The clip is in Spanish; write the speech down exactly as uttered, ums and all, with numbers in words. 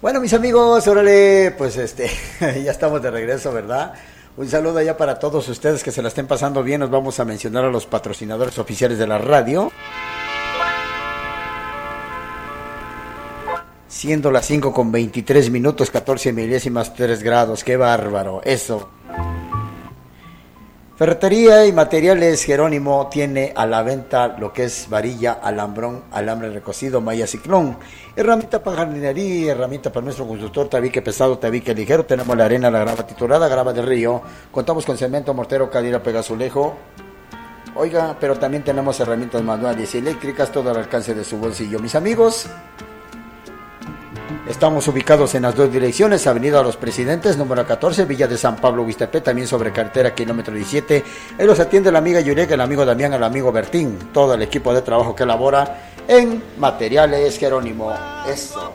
Bueno, mis amigos, órale, pues este, ya estamos de regreso, ¿verdad? Un saludo allá para todos ustedes que se la estén pasando bien. Nos vamos a mencionar a los patrocinadores oficiales de la radio. Siendo las cinco con veintitrés minutos, catorce milésimas, tres grados. ¡Qué bárbaro! Eso. Ferretería y Materiales Jerónimo tiene a la venta lo que es varilla, alambrón, alambre recocido, malla ciclón, herramienta para jardinería, herramienta para nuestro constructor, tabique pesado, tabique ligero. Tenemos la arena, la grava titulada, grava del río. Contamos con cemento, mortero, cadira, pegazulejo. Oiga, pero también tenemos herramientas manuales y eléctricas, todo al alcance de su bolsillo. Mis amigos, estamos ubicados en las dos direcciones, Avenida Los Presidentes, número catorce, Villa de San Pablo, Huixtepec, también sobre carretera, kilómetro diecisiete. Ahí los atiende la amiga Yurek, el amigo Damián, el amigo Bertín, todo el equipo de trabajo que elabora en Materiales Jerónimo. Eso.